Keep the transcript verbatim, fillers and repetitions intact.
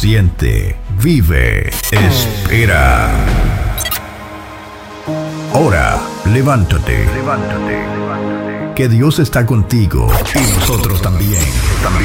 Siente, vive, espera. Ora, levántate. Levántate. Que Dios está contigo y nosotros también. También.